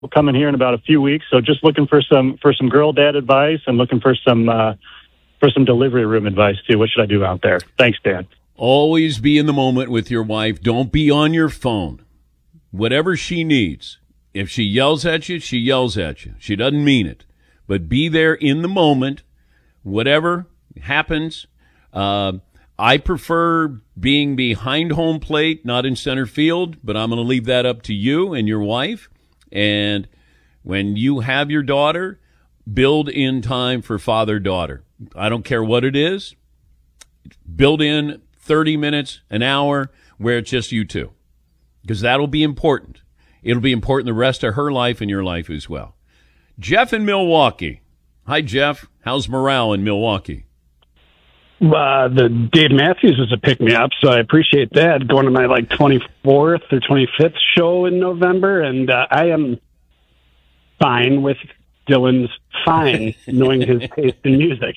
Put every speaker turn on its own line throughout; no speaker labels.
coming here in about a few weeks. So just looking for some girl dad advice and looking for some delivery room advice too. What should I do out there? Thanks, Dan.
Always be in the moment with your wife. Don't be on your phone. Whatever she needs. If she yells at you, she yells at you. She doesn't mean it. But be there in the moment. Whatever happens. I prefer being behind home plate, not in center field, but I'm going to leave that up to you and your wife. And when you have your daughter, build in time for father-daughter. I don't care what it is. Build in 30 minutes, an hour, where it's just you two. Because that'll be important. It'll be important the rest of her life and your life as well. Jeff in Milwaukee. Hi, Jeff. How's morale in Milwaukee?
The Dave Matthews was a pick-me-up, so I appreciate that. Going to my 24th or 25th show in November, and I am fine with Dylan's fine, knowing his taste in music.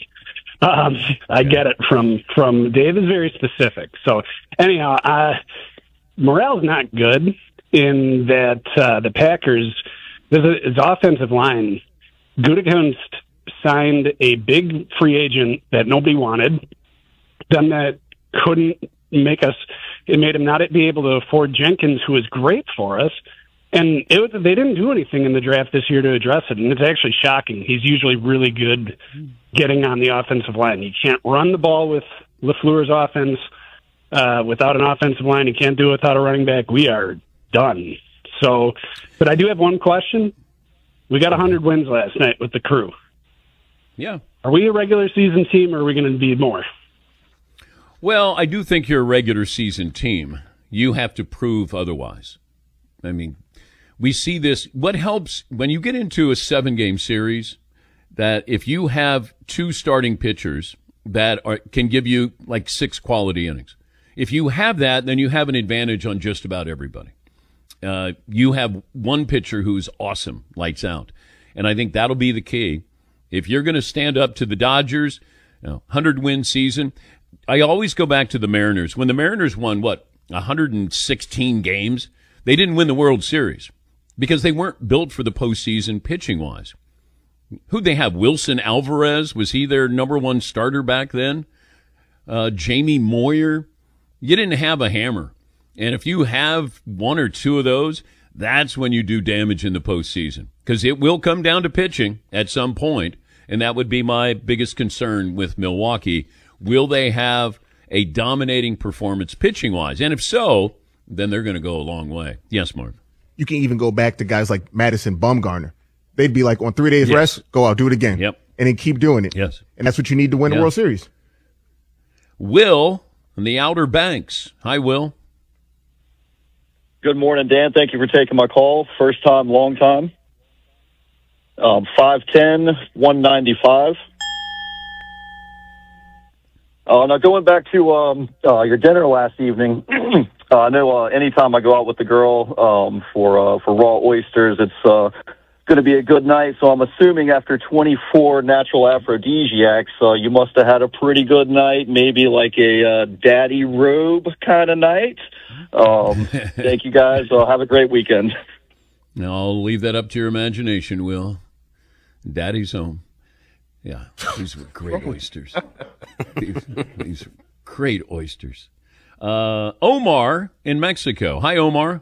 I get it from Dave is very specific. So anyhow, morale's not good in that the Packers, his offensive line, Gutekunst signed a big free agent that nobody wanted, then that couldn't make us, it made him not be able to afford Jenkins, who was great for us. And they didn't do anything in the draft this year to address it, and it's actually shocking. He's usually really good getting on the offensive line. You can't run the ball with LaFleur's offense without an offensive line. You can't do it without a running back. We are done. So, but I do have one question. We got 100 wins last night with the crew.
Yeah.
Are we a regular season team, or are we going to be more?
Well, I do think you're a regular season team. You have to prove otherwise. I mean, we see this. What helps when you get into a 7-game series, that if you have 2 starting pitchers that can give you 6 quality innings, if you have that, then you have an advantage on just about everybody. You have one pitcher who's awesome, lights out. And I think that'll be the key. If you're going to stand up to the Dodgers, 100-win season, I always go back to the Mariners. When the Mariners won, 116 games, they didn't win the World Series because they weren't built for the postseason pitching-wise. Who'd they have? Wilson Alvarez? Was he their number 1 starter back then? Jamie Moyer? You didn't have a hammer. And if you have 1 or 2 of those, that's when you do damage in the postseason. Because it will come down to pitching at some point, and that would be my biggest concern with Milwaukee. Will they have a dominating performance pitching-wise? And if so, then they're going to go a long way. Yes, Marv.
You can even go back to guys like Madison Bumgarner. They'd be on 3 days rest, go out, do it again.
Yep.
And then keep doing it.
Yes.
And that's what you need to win the World Series.
Will on the Outer Banks. Hi, Will.
Good morning, Dan. Thank you for taking my call. First time, long time. 5'10", 195. Now, going back to your dinner last evening, I know anytime I go out with the girl for raw oysters, it's going to be a good night. So I'm assuming after 24 natural aphrodisiacs, you must have had a pretty good night, maybe like a daddy robe kind of night. Thank you, guys. Have a great weekend.
Now, I'll leave that up to your imagination, Will. Daddy's home. Yeah, these were great oysters. These are great oysters. Omar in Mexico. Hi, Omar.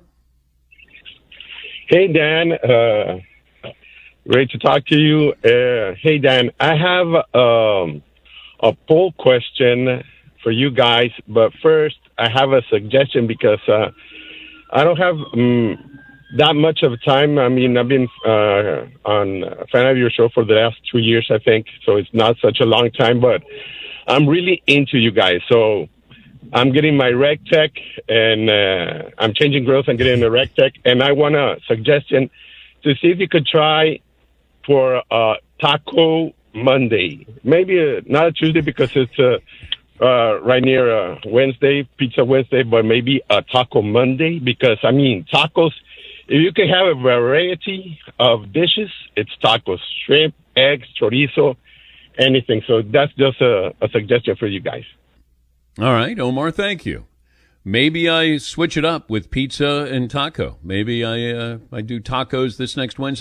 Hey, Dan. Great to talk to you. Hey, Dan, I have a poll question for you guys, but first I have a suggestion because I don't have that much of time. I mean, I've been on a fan of your show for the last 2 years, I think, so it's not such a long time, but I'm really into you guys. So I'm getting my Rec Tech, and I'm changing growth and getting a Rec Tech, and I want a suggestion to see if you could try for Taco Monday. Maybe not a Tuesday because it's right near Wednesday, Pizza Wednesday, but maybe a Taco Monday because, I mean, tacos, if you can have a variety of dishes, it's tacos, shrimp, eggs, chorizo, anything. So that's just a suggestion for you guys.
All right, Omar, thank you. maybe I switch it up with pizza and taco. Maybe I do tacos this next Wednesday.